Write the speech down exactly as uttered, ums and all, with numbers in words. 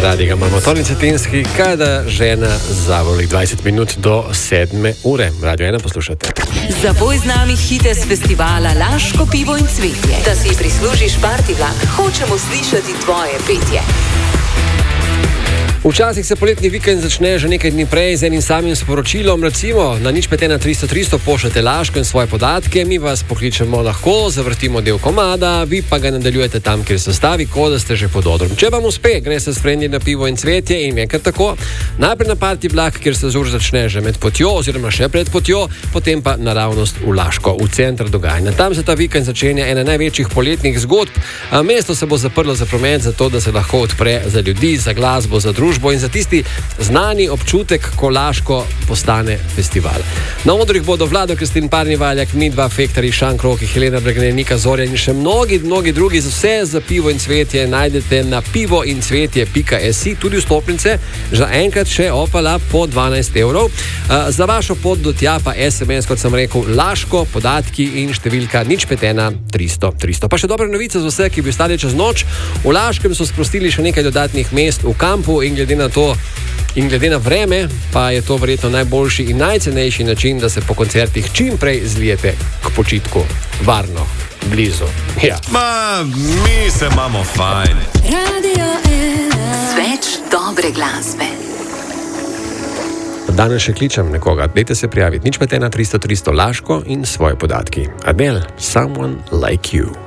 Radi ga imamo Toni Cetinski, kada žena zavoli dvajset minut do sedme ure. Radio ena poslušate. Zapoj z nami hite z festivala Laško pivo in cvetje. Da si prislužiš party vlak, hočemo slišati tvoje petje. Včasih se poletni vikend začne že nekaj dni prej z enim samim sporočilom, recimo na nič pet ena tristo tristo pošljete Laško in svoje podatke, mi vas pokličemo lahko, zavrtimo del komada, vi pa ga nadaljujete tam, kjer se stavi, kot da ste že pod odrom. Če vam uspe, gre se s frendi na pivo in cvetje in enkrat tako, najprej na party vlak, kjer se zur začne že med potjo oziroma še pred potjo, potem pa naravnost v Laško, v center dogajanja. Tam se ta vikend začenja ena največjih poletnih zgodb, a mesto se bo zaprlo za promet, zato da se lahko odpre za ljudi, za glasbo, za družbo in za tisti znani občutek, ko Laško postane festival. Na odrih bodo Vlado Kristin Parnivaljak, Midva Fektari, Šank Roki, Helena Bregne, Nika Zorjan in še mnogi, mnogi drugi. Za vse za pivo in cvetje najdete na pivo in cvetje pika si, tudi vstopnice, za enkrat še opala po dvanajst evrov. Za vašo pot do tja pa es em es, kot sem rekel, Laško, podatki in številka nič pet ena tristo tristo. Pa še dobre novice za vse, ki bi ostali čez noč. V Laškem so sprostili še nekaj dodatnih mest v kampu in glede na to in glede na vreme, pa je to verjetno najboljši in najcenejši način, da se po koncertih čim prej zlijete k počitku. Varno, blizu. Ja. Ma, mi se imamo fajn. Radio ena. Sveč dobre glasbe. Danes še kličem nekoga, dajte se prijaviti. nič pet ena tristo tristo Laško in svoje podatki. Adele, Someone Like You.